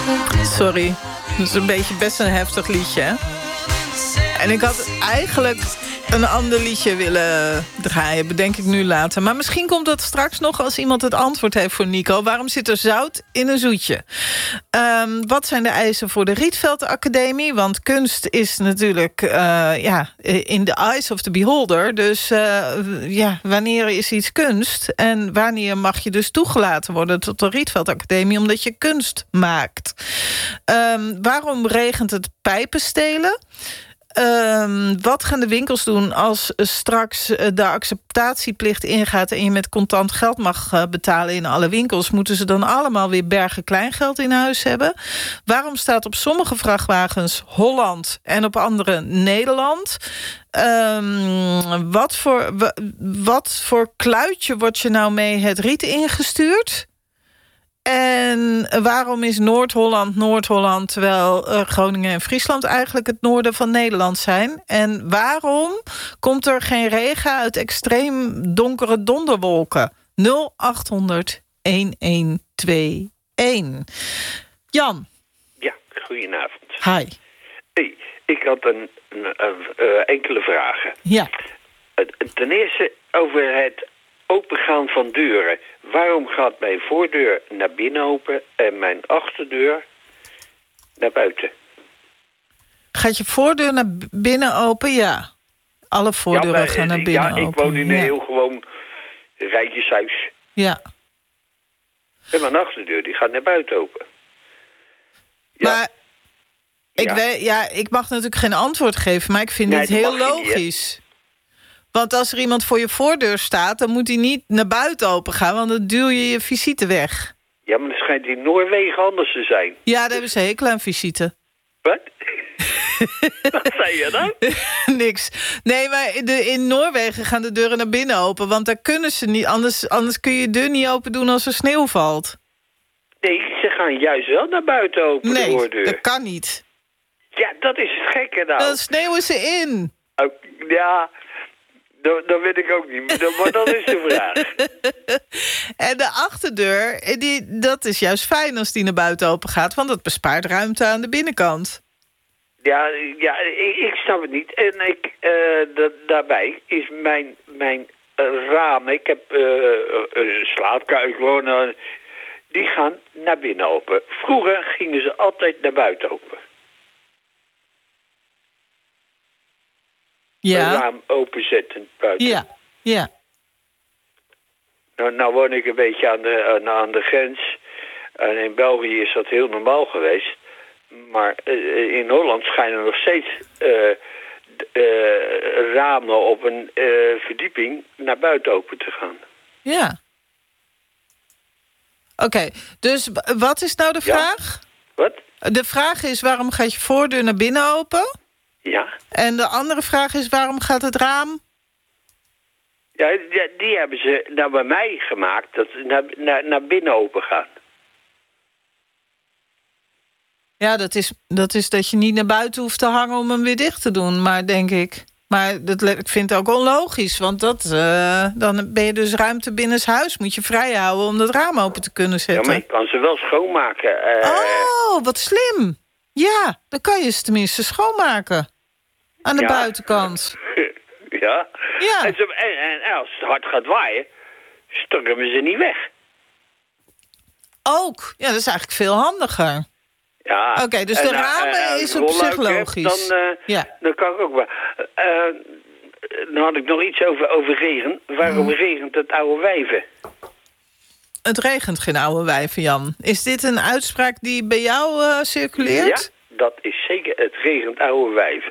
Sorry, dat is een beetje best een heftig liedje, hè? En ik had eigenlijk een ander liedje willen draaien, bedenk ik nu later. Maar misschien komt dat straks nog als iemand het antwoord heeft voor Nico. Waarom zit er zout in een zoetje? Wat zijn de eisen voor de Rietveld Academie? Want kunst is natuurlijk in the eyes of the beholder. Dus wanneer is iets kunst? En wanneer mag je dus toegelaten worden tot de Rietveld Academie? Omdat je kunst maakt. Waarom regent het pijpenstelen? Wat gaan de winkels doen als straks de acceptatieplicht ingaat en je met contant geld mag betalen in alle winkels? Moeten ze dan allemaal weer bergen kleingeld in huis hebben? Waarom staat op sommige vrachtwagens Holland en op andere Nederland? Wat voor kluitje wordt je nou mee het riet ingestuurd? En waarom is Noord-Holland, terwijl Groningen en Friesland eigenlijk het noorden van Nederland zijn? En waarom komt er geen regen uit extreem donkere donderwolken? 0800 1121. Jan. Ja, goedenavond. Hi. Hey, ik had een enkele vragen. Ja. Ten eerste over het opengaan van deuren. Waarom gaat mijn voordeur naar binnen open en mijn achterdeur naar buiten? Gaat je voordeur naar binnen open? Ja. Alle voordeuren gaan naar binnen open. Ja, ik woon in een heel gewoon rijtjeshuis. Ja. En mijn achterdeur die gaat naar buiten open. Ja. Maar ik mag natuurlijk geen antwoord geven, maar ik vind dit heel logisch. Want als er iemand voor je voordeur staat, dan moet hij niet naar buiten open gaan, want dan duw je je visite weg. Ja, maar dat schijnt in Noorwegen anders te zijn. Ja, daar hebben ze hekel aan visite. Wat? Wat zei je dan? Niks. Nee, maar in Noorwegen gaan de deuren naar binnen open, want daar kunnen ze niet. Anders kun je je deur niet open doen als er sneeuw valt. Nee, ze gaan juist wel naar buiten open, de voordeur. Dat kan niet. Ja, dat is het gekke nou. Dan sneeuwen ze in. Ja, dat weet ik ook niet. Maar dat is de vraag. En de achterdeur, dat is juist fijn als die naar buiten open gaat, want dat bespaart ruimte aan de binnenkant. Ja, ik snap het niet. En daarbij is mijn ramen, ik heb een slaapkamer gewoon, die gaan naar binnen open. Vroeger gingen ze altijd naar buiten open. Ja. Een raam openzetten buiten. Ja. Nou woon ik een beetje aan de grens. En in België is dat heel normaal geweest. Maar in Holland schijnen nog steeds ramen op een verdieping naar buiten open te gaan. Ja. Oké, dus wat is nou de vraag? Wat? De vraag is, waarom gaat je voordeur naar binnen open? Ja. En de andere vraag is, waarom gaat het raam? Ja, die hebben ze nou bij mij gemaakt, dat ze naar binnen open gaan. Ja, dat is dat je niet naar buiten hoeft te hangen om hem weer dicht te doen, maar denk ik. Maar ik vind het ook onlogisch, want dan ben je dus ruimte binnenshuis. Moet je vrij houden om dat raam open te kunnen zetten. Ja, maar je kan ze wel schoonmaken. Oh, wat slim. Ja, dan kan je ze tenminste schoonmaken. Aan de buitenkant. Ja. En als het hard gaat waaien, stormen ze niet weg. Ook. Ja, dat is eigenlijk veel handiger. Ja. Oké, dus de ramen is op zich logisch. Dan kan ik ook wel. Dan had ik nog iets over regen. Waarom regent het oude wijven? Het regent geen oude wijven, Jan. Is dit een uitspraak die bij jou circuleert? Ja, dat is zeker. Het regent oude wijven.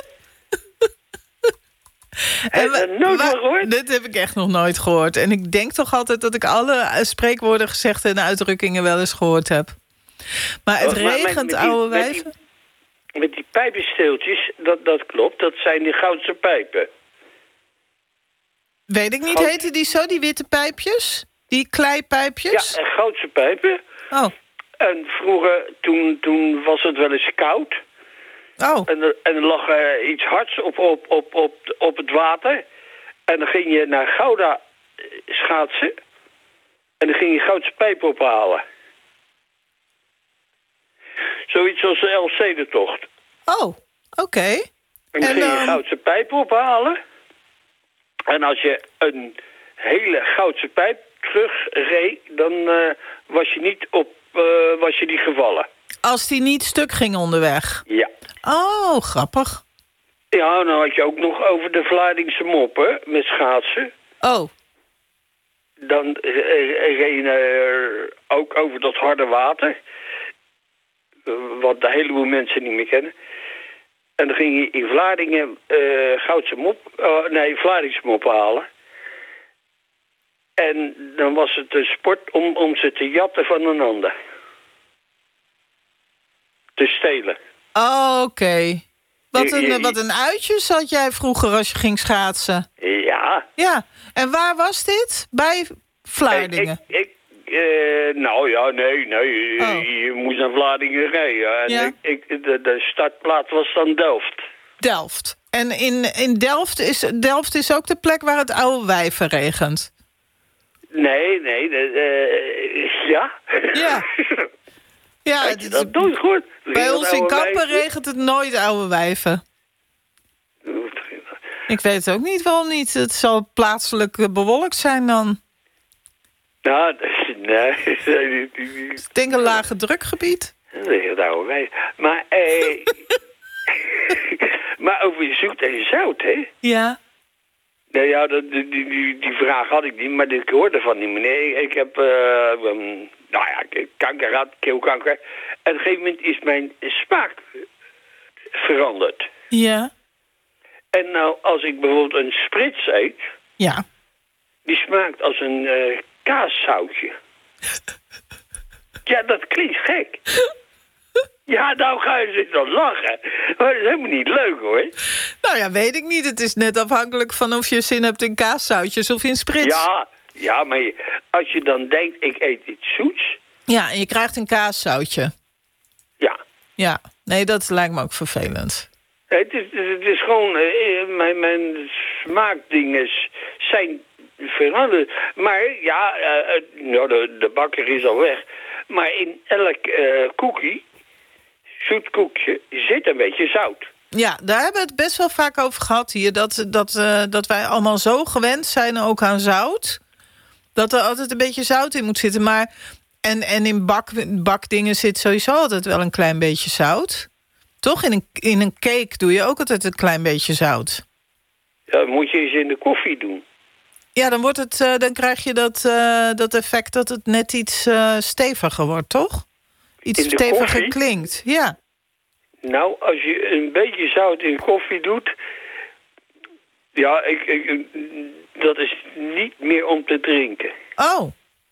Nooit gehoord? Dit heb ik echt nog nooit gehoord. En ik denk toch altijd dat ik alle spreekwoorden, gezegden en uitdrukkingen wel eens gehoord heb. Maar het regent oude wijven? Met die pijpensteeltjes, dat klopt. Dat zijn die Goudse pijpen. Weet ik niet, heette die zo, die witte pijpjes? Die kleipijpjes? Ja, Goudse pijpen. Oh. En vroeger, toen was het wel eens koud. Oh. En er lag iets hards op het water. En dan ging je naar Gouda schaatsen. En dan ging je Goudse pijpen ophalen. Zoiets als de Elfstedentocht. Oh, oké. En dan ging je Goudse pijp ophalen. En als je een hele Goudse pijp terugreed, dan was je niet gevallen. Als die niet stuk ging onderweg? Ja. Oh, grappig. Ja, dan had je ook nog over de Vlaardingse moppen met schaatsen. Oh. Dan reed je ook over dat harde water. Wat de heleboel mensen niet meer kennen. En dan ging je in Vlaardingen Vlaardingse mop halen. En dan was het een sport om ze te jatten van een ander. Te stelen. Oh, oké. Wat een uitjes had jij vroeger als je ging schaatsen. Ja. Ja, en waar was dit? Bij Vlaardingen? Nou ja, nee. Oh. Je moest naar Vlaardingen rijden. En ja. De startplaats was dan Delft. Delft. En in Delft is ook de plek waar het oude wijven regent? Nee. Ja. Ja. Ja, dat doe je goed. Bij ons in Kampen regent het nooit oude wijven. Ik weet het ook niet, waarom niet. Het zal plaatselijk bewolkt zijn dan. Nou, nee. Ik denk een lage drukgebied. Dat is het oude wijf. Maar, maar over zoet en zout, hè? Ja. Nou ja, die vraag had ik niet, maar ik hoorde van die meneer. Ik heb, kanker gehad, keelkanker. En op een gegeven moment is mijn smaak veranderd. Ja. En nou, als ik bijvoorbeeld een sprits eet... Ja. Die smaakt als een kaaszoutje. Ja, dat klinkt gek. Ja, nou ga je zitten lachen. Maar dat is helemaal niet leuk, hoor. Nou ja, weet ik niet. Het is net afhankelijk van of je zin hebt in kaaszoutjes of in sprits. Ja, maar als je dan denkt, ik eet iets zoets... Ja, en je krijgt een kaaszoutje. Ja. Ja, nee, dat lijkt me ook vervelend. Het is gewoon... mijn smaakdingen zijn veranderd. Maar ja, de bakker is al weg. Maar in elk koekie... zoetkoekje zit een beetje zout. Ja, daar hebben we het best wel vaak over gehad hier. Dat wij allemaal zo gewend zijn ook aan zout. Dat er altijd een beetje zout in moet zitten. Maar, en in bakdingen zit sowieso altijd wel een klein beetje zout. Toch? In een cake doe je ook altijd een klein beetje zout. Ja, dat moet je eens in de koffie doen. Ja, dan krijg je dat effect dat het net iets steviger wordt, toch? Iets steviger koffie? Klinkt, ja. Nou, als je een beetje zout in koffie doet... Ja, dat is niet meer om te drinken. Oh,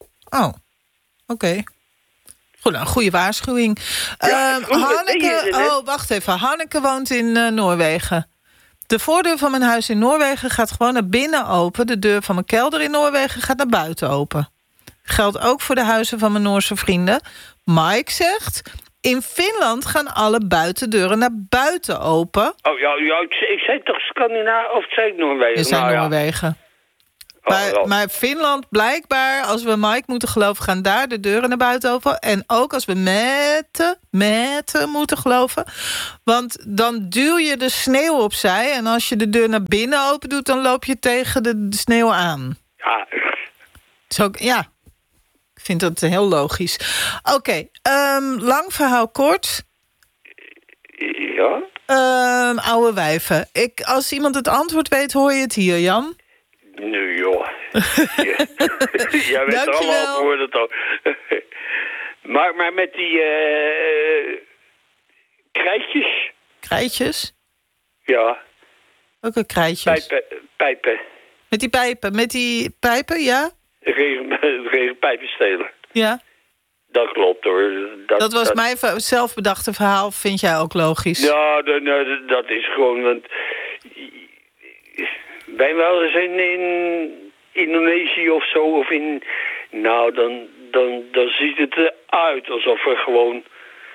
oké. Goed, nou, goede waarschuwing. Ja, Hanneke, wacht even. Hanneke woont in Noorwegen. De voordeur van mijn huis in Noorwegen gaat gewoon naar binnen open. De deur van mijn kelder in Noorwegen gaat naar buiten open. Geldt ook voor de huizen van mijn Noorse vrienden. Mike zegt... In Finland gaan alle buitendeuren naar buiten open. Oh ja, ik zei toch Scandinavië of zei ik Noorwegen? Je zei Noorwegen. Maar Finland blijkbaar, als we Mike moeten geloven... gaan daar de deuren naar buiten open. En ook als we meten moeten geloven. Want dan duw je de sneeuw opzij. En als je de deur naar binnen open doet... dan loop je tegen de sneeuw aan. Ja. Ja. Ik vind dat heel logisch. Oké, lang verhaal kort. Ja? Oude wijven. Als iemand het antwoord weet, hoor je het hier, Jan. Nu, joh. Jij weet er allemaal antwoorden toch. maar met die krijtjes. Krijtjes? Ja. Welke krijtjes? Pijpen. Met die pijpen, ja? Regenpijpen stelen. Ja. Dat klopt hoor. Dat was mijn zelfbedachte verhaal, vind jij ook logisch? Ja, dat is gewoon... Want ben je wel eens in Indonesië of zo, of in... Nou, dan ziet het eruit alsof er gewoon...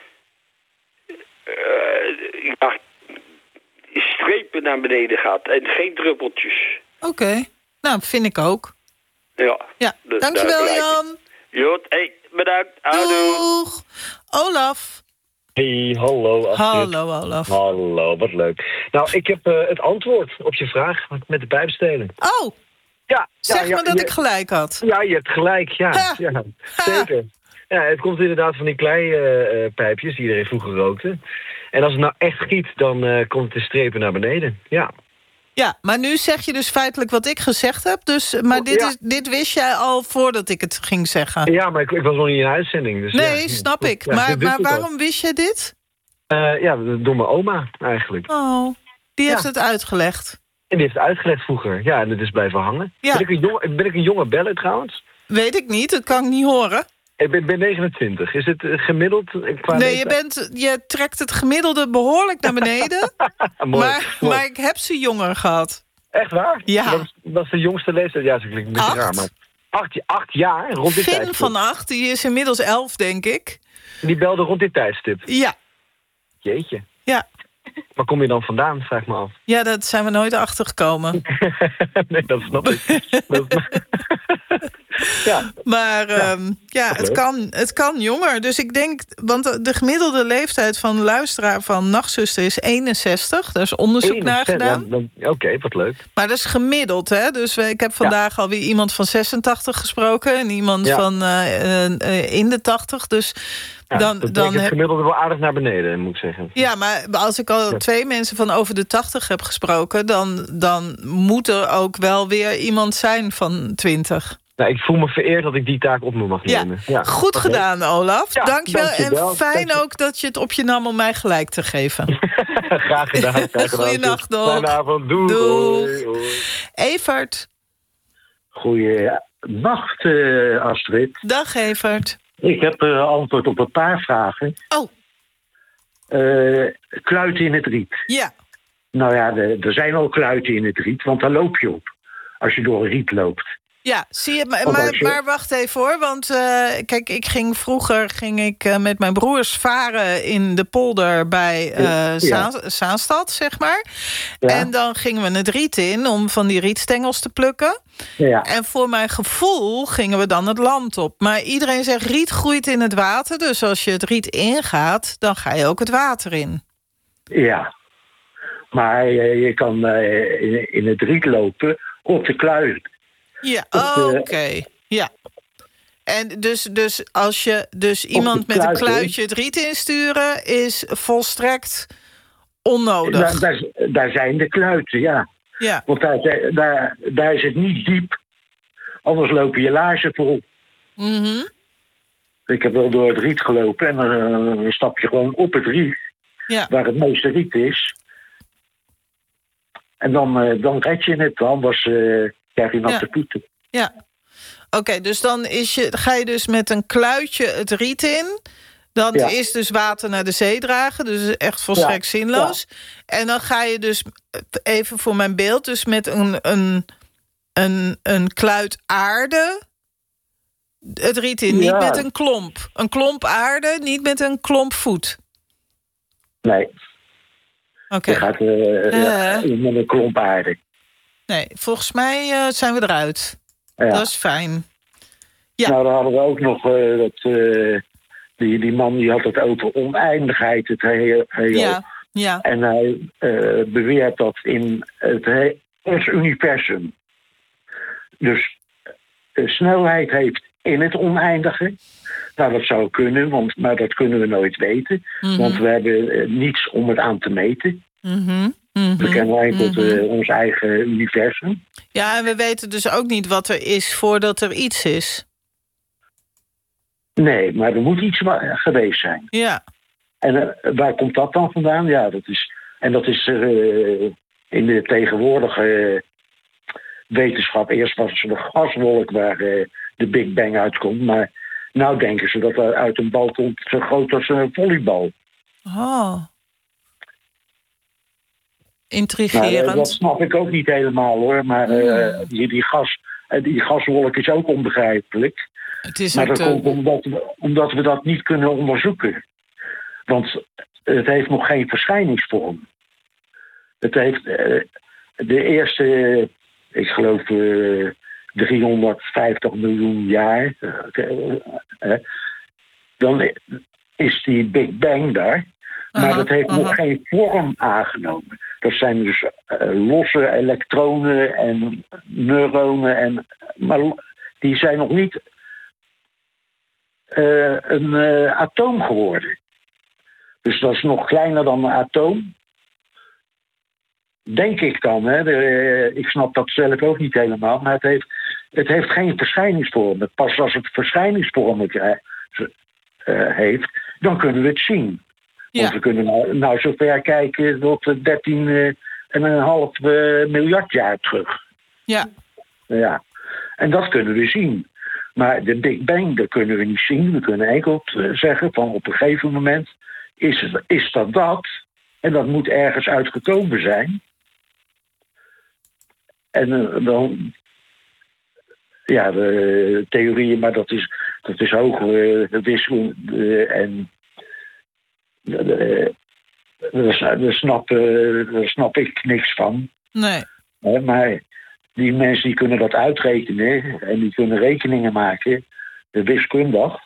strepen naar beneden gaat en geen druppeltjes. Oké. Nou, vind ik ook. Ja. Dankjewel, Jan. Jod, bedankt. Doeg. Olaf. Hey, hallo Astrid. Hallo, Olaf. Hallo, wat leuk. Nou, ik heb het antwoord op je vraag met de pijpstelen. Oh, Ja, zeg me dat ik gelijk had. Ja, je hebt gelijk, ja. Ha. Ja, zeker. Ja, het komt inderdaad van die kleipijpjes die iedereen vroeger rookte. En als het nou echt giet, dan komt het de strepen naar beneden. Ja. Ja, maar nu zeg je dus feitelijk wat ik gezegd heb. Dus, maar dit wist jij al voordat ik het ging zeggen. Ja, maar ik was nog niet in uitzending. Dus Nee, snap ik. Ja, maar waarom wist je dit? Ja, door mijn oma eigenlijk. Oh, die heeft het uitgelegd. En die heeft het uitgelegd vroeger. Ja, en het is blijven hangen. Ja. Ben ik een jonge beller trouwens? Weet ik niet, dat kan ik niet horen. Ik ben 29. Is het gemiddeld qua Nee, leeftijd? je trekt het gemiddelde behoorlijk naar beneden. Mooi. maar ik heb ze jonger gehad. Echt waar? Ja. Dat is de jongste leeftijd. Ja, dat klinkt een beetje 8? raar, maar... 8 jaar, rond dit Finn tijdstip. van 8, die is inmiddels 11, denk ik. Die belde rond dit tijdstip. Ja. Jeetje. Ja. Waar kom je dan vandaan, vraag me af. Ja, dat zijn we nooit achtergekomen. Nee, dat snap ik. Ja. Maar het kan jonger. Dus ik denk, want de gemiddelde leeftijd van de luisteraar van Nachtzuster is 61. Daar is onderzoek naar gedaan. Oké, wat leuk. Maar dat is gemiddeld, hè? Dus ik heb vandaag alweer iemand van 86 gesproken... en iemand van in de 80. Dus dan het gemiddelde wel aardig naar beneden, moet ik zeggen. Ja, maar als ik al 2 mensen van over de 80 heb gesproken... dan moet er ook wel weer iemand zijn van 20. Nou, ik voel me vereerd dat ik die taak op me mag nemen. Ja. Goed gedaan, Olaf. Ja, dankjewel. dankjewel. En fijn ook dat je het op je nam om mij gelijk te geven. Graag gedaan. Goeienacht nog. Fijne avond. Doei. Doei. Hoi. Evert. Goeienacht, Astrid. Dag, Evert. Ik heb antwoord op een paar vragen. Oh. Kluiten in het riet. Ja. Nou ja, er zijn al kluiten in het riet, want daar loop je op. Als je door een riet loopt. Ja, zie je, je... maar wacht even hoor. Want kijk, vroeger ging ik met mijn broers varen in de polder bij Zaanstad, zeg maar. Ja. En dan gingen we het riet in om van die rietstengels te plukken. Ja. En voor mijn gevoel gingen we dan het land op. Maar iedereen zegt riet groeit in het water. Dus als je het riet ingaat, dan ga je ook het water in. Ja, maar je kan in het riet lopen op de kluit. Ja, oké. Ja. En dus als je iemand met een kluitje het riet insturen... is volstrekt onnodig. Daar zijn de kluiten, ja. Want daar is het niet diep. Anders lopen je laarzen vol. Mm-hmm. Ik heb wel door het riet gelopen... en dan stap je gewoon op het riet... waar het meeste riet is. En dan red je het. Anders... krijg je natte voeten. Ja. Oké, dus dan ga je dus met een kluitje het riet in. Dan is dus water naar de zee dragen. Dus echt volstrekt zinloos. Ja. En dan ga je dus, even voor mijn beeld... dus met een kluit aarde het riet in. Niet met een klomp. Een klomp aarde, niet met een klomp voet. Nee. Oké. Je gaat met een klomp aarde. Nee, volgens mij zijn we eruit. Ja. Dat is fijn. Ja. Nou, dan hadden we ook nog die man die had het over oneindigheid, het heelal. Ja. En hij beweert dat in ons universum. Dus snelheid heeft in het oneindige. Nou, dat zou kunnen, maar dat kunnen we nooit weten. Mm-hmm. Want we hebben niets om het aan te meten. Mm-hmm. We kennen enkel ons eigen universum. Ja, en we weten dus ook niet wat er is voordat er iets is. Nee, maar er moet iets geweest zijn. Ja. En waar komt dat dan vandaan? Ja, dat is in de tegenwoordige wetenschap. Eerst was het een gaswolk waar de Big Bang uitkomt. Maar nou denken ze dat er uit een bal komt zo groot als een volleybal. Oh. Intrigerend. Nou, dat snap ik ook niet helemaal hoor. Maar die gaswolk is ook onbegrijpelijk. Maar dat komt omdat we dat niet kunnen onderzoeken. Want het heeft nog geen verschijningsvorm. Het heeft de eerste, ik geloof 350 miljoen jaar. is die Big Bang daar. Maar dat heeft nog geen vorm aangenomen. Dat zijn dus losse elektronen en neuronen. Maar die zijn nog niet een atoom geworden. Dus dat is nog kleiner dan een atoom. Denk ik dan. Hè. Ik snap dat zelf ook niet helemaal. Maar het heeft geen verschijningsvormen. Pas als het verschijningsvormen heeft, dan kunnen we het zien. Ja. Want we kunnen nou zover kijken tot 13,5 miljard jaar terug. Ja. En dat kunnen we zien. Maar de Big Bang, dat kunnen we niet zien. We kunnen enkel zeggen van op een gegeven moment is dat. En dat moet ergens uitgekomen zijn. En dan... Ja, de theorieën, maar dat is hogere wiskunde en... Daar snap ik niks van. Nee. Maar die mensen die kunnen dat uitrekenen en die kunnen rekeningen maken, wiskundig,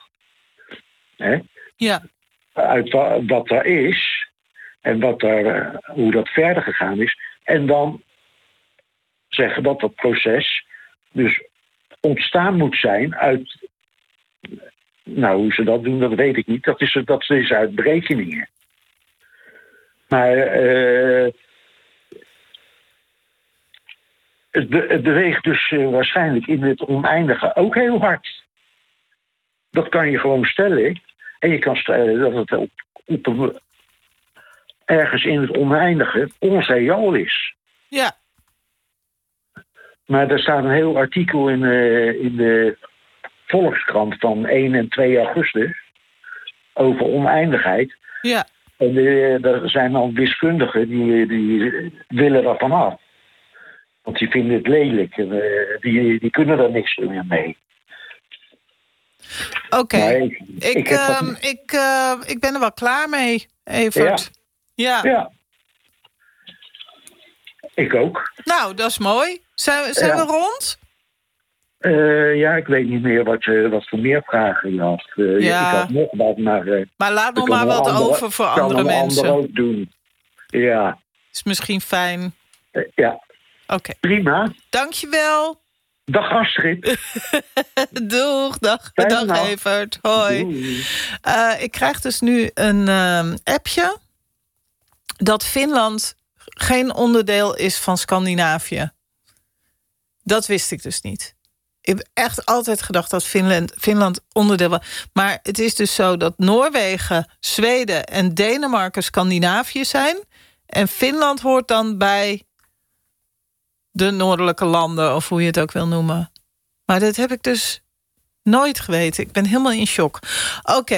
uit wat er is en hoe dat verder gegaan is. En dan zeggen dat dat proces dus ontstaan moet zijn uit... Nou, hoe ze dat doen, dat weet ik niet. Dat is uit berekeningen. Maar het beweegt dus waarschijnlijk in het oneindige ook heel hard. Dat kan je gewoon stellen. En je kan stellen dat het ergens in het oneindige ons heelal is. Ja. Maar er staat een heel artikel in de Volkskrant van 1 en 2 augustus over oneindigheid. Ja. En er zijn dan wiskundigen die willen er vanaf. Want die vinden het lelijk. En, die kunnen er niks meer mee. Oké. Ik ben er wel klaar mee, Evert. Ja. Ik ook. Nou, dat is mooi. Zijn we rond? Ja, ik weet niet meer wat voor meer vragen je had. Ik had nog wat, maar laat nog maar wat over voor andere mensen. Kan een ander ook doen. Ja. Is misschien fijn. Ja. Oké. Prima. Dankjewel. Dag Astrid. Doeg, dag Evert. Hoi. Ik krijg dus nu een appje dat Finland geen onderdeel is van Scandinavië. Dat wist ik dus niet. Ik heb echt altijd gedacht dat Finland onderdeel was. Maar het is dus zo dat Noorwegen, Zweden en Denemarken Scandinavië zijn. En Finland hoort dan bij de noordelijke landen, of hoe je het ook wil noemen. Maar dat heb ik dus nooit geweten. Ik ben helemaal in shock. Oké,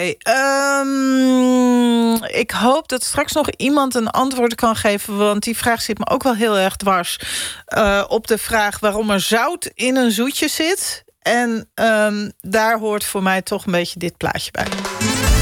ik hoop dat straks nog iemand een antwoord kan geven, want die vraag zit me ook wel heel erg dwars. Op de vraag waarom er zout in een zoetje zit. En daar hoort voor mij toch een beetje dit plaatje bij.